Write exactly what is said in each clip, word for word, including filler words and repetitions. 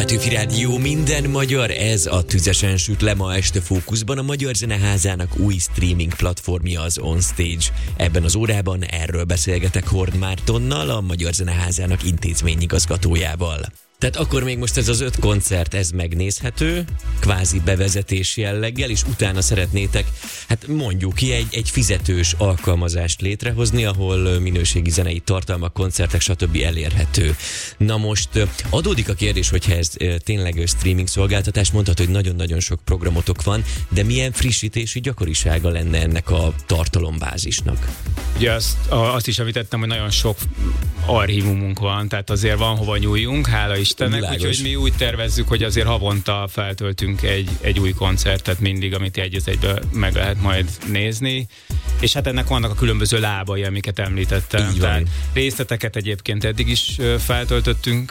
Petőfi Rádió, minden magyar, ez a tüzesen süt le. Ma este fókuszban a Magyar Zeneházának új streaming platformja, az OnStage. Ebben az órában erről beszélgetek Horn Mártonnal, a Magyar Zeneházának intézményigazgatójával. Tehát akkor még most ez az öt koncert, ez megnézhető, kvázi bevezetés jelleggel, és utána szeretnétek, hát mondjuk ki, egy, egy fizetős alkalmazást létrehozni, ahol minőségi zenei tartalmak, koncertek, stb. Elérhető. Na most adódik a kérdés, hogyha ez tényleg streaming szolgáltatás, mondhatod, hogy nagyon-nagyon sok programotok van, de milyen frissítési gyakorisága lenne ennek a tartalombázisnak? Ugye azt, azt is említettem, hogy nagyon sok archívumunk van, tehát azért van hova nyúljunk, hála Istennek, úgyhogy mi úgy tervezzük, hogy azért havonta feltöltünk egy, egy új koncertet mindig, amit egy az egyben meg lehet majd nézni, és hát ennek vannak a különböző lábai, amiket említettem. Tehát részleteket egyébként eddig is feltöltöttünk,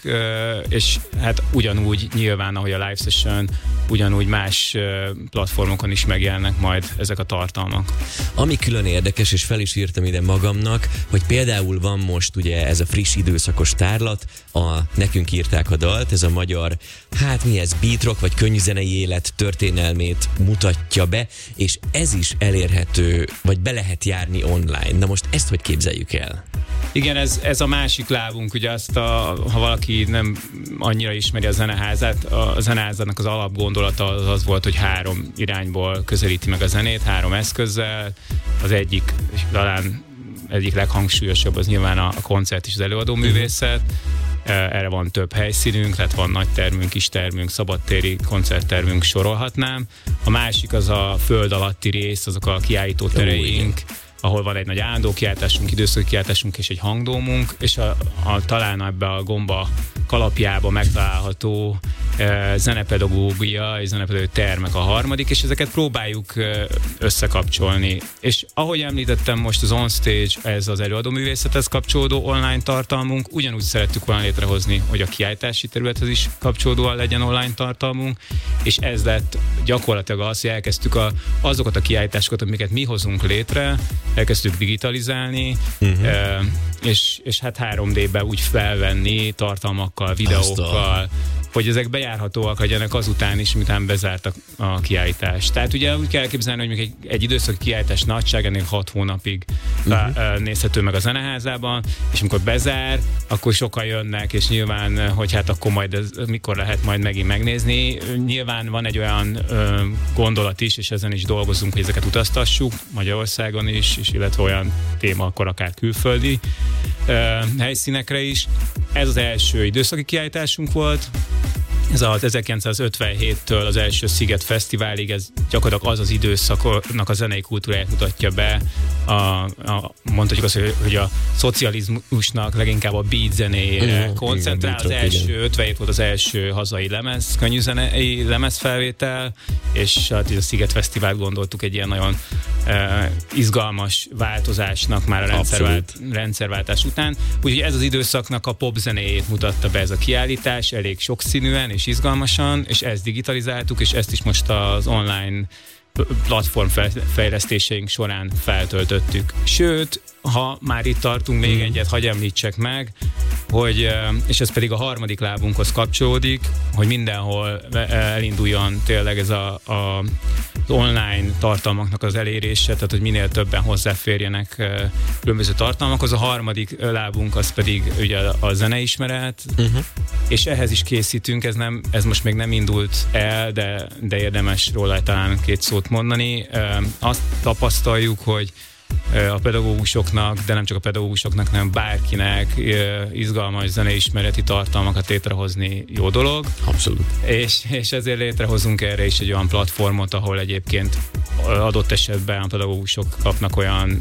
és hát ugyanúgy nyilván, ahogy a live session, ugyanúgy más platformokon is megjelennek majd ezek a tartalmak. Ami külön érdekes, és fel is írtam ide magamnak, hogy például van most ugye ez a friss időszakos tárlat, a nekünk írták a dalt, ez a magyar, hát mi ez, beat rock, vagy könnyűzenei élet történelmét mutatja be, és ez is elérhető, vagy be lehet járni online. Na most ezt hogy képzeljük el? Igen, ez, ez a másik lábunk, ugye azt, a, ha valaki nem annyira ismeri a zeneházát, a zeneházának az alapgondolata az, az volt, hogy három irányból közelíti meg a zenét, három eszközzel. Az egyik, talán egyik leghangsúlyosabb az nyilván a, a koncert és az előadó művészet. Erre van több helyszínünk, tehát van nagy termünk, kis termünk, szabadtéri koncerttermünk, sorolhatnám. A másik az a föld alatti rész, azok a kiállító tereink, ahol van egy nagy állandó kiáltásunk, időszaki kiáltásunk és egy hangdómunk, és a, a, talán ebbe a gomba kalapjába megtalálható e, zenepedagógia és zenepedagógiai termek a harmadik, és ezeket próbáljuk e, összekapcsolni. És ahogy említettem, most az OnStage, ez az előadóművészethez kapcsolódó online tartalmunk, ugyanúgy szerettük volna létrehozni, hogy a kiállítási területhez is kapcsolódóan legyen online tartalmunk, és ez lett gyakorlatilag az, hogy elkezdtük a, azokat a kiállításokat, amiket mi hozunk létre, elkezdtük digitalizálni, uh-huh. e, és, és hát három dé-be úgy felvenni tartalmakkal, videókkal, hogy ezek bejárhatóak legyenek azután is, miután bezárt a, a kiállítás. Tehát ugye úgy kell képzelni, hogy egy, egy időszaki kiállítás nagyság ennél hat hónapig uh-huh. nézhető meg a zeneházában, és amikor bezár, akkor sokan jönnek, és nyilván, hogy hát akkor majd ez mikor lehet majd megint megnézni. Nyilván van egy olyan ö, gondolat is, és ezen is dolgozunk, hogy ezeket utaztassuk Magyarországon is, és illetve olyan téma, akkor akár külföldi ö, helyszínekre is. Ez az első időszaki kiállításunk volt. Ez az ezerkilencszázötvenhéttől az első Sziget Fesztiválig, ez gyakorlatilag az az időszaknak a zenei kultúráját mutatja be. A, a, mondhatjuk azt, hogy, hogy a szocializmusnak leginkább a beat zenéjére mm, koncentrál. Az első, ötvenhét volt az első hazai lemez, könnyűzenei lemezfelvétel, és hát a Sziget Fesztivált gondoltuk egy ilyen nagyon uh, izgalmas változásnak már a rendszervált, rendszerváltás után. Úgyhogy ez az időszaknak a popzenéjét mutatta be ez a kiállítás, elég sokszínűen és izgalmasan, és ezt digitalizáltuk, és ezt is most az online platform fejlesztéseink során feltöltöttük. Sőt, ha már itt tartunk, még hmm. egyet hadd említsek meg, hogy, és ez pedig a harmadik lábunkhoz kapcsolódik, hogy mindenhol elinduljon tényleg ez a, a, az online tartalmaknak az elérése, tehát hogy minél többen hozzáférjenek különböző tartalmakhoz. A harmadik lábunk az pedig ugye a zeneismeret, uh-huh. és ehhez is készítünk, ez, nem, ez most még nem indult el, de, de érdemes róla talán két szót mondani. Azt tapasztaljuk, hogy a pedagógusoknak, de nem csak a pedagógusoknak, hanem bárkinek izgalmas zeneismereti tartalmakat létrehozni jó dolog. Abszolút. És, és ezért létrehozunk erre is egy olyan platformot, ahol egyébként adott esetben a pedagógusok kapnak olyan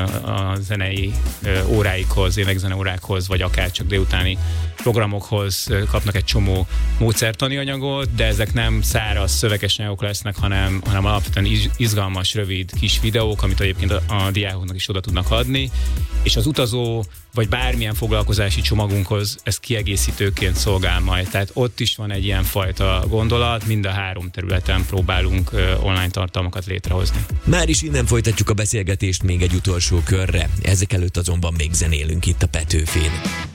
a zenei óráikhoz, énekzeneórákhoz, vagy akár csak délutáni programokhoz kapnak egy csomó módszertani anyagot, de ezek nem száraz szöveges anyagok lesznek, hanem, hanem alapvetően izgalmas, rövid kis videók, amit egyébként a, a diákoknak is oda tudnak adni, és az utazó vagy bármilyen foglalkozási csomagunkhoz ez kiegészítőként szolgál majd. Tehát ott is van egy ilyen fajta gondolat, mind a három területen próbálunk online tartalmakat létrehozni. Már is innen folytatjuk a beszélgetést még egy utolsó körre. Ezek előtt azonban még zenélünk itt a Petőfin.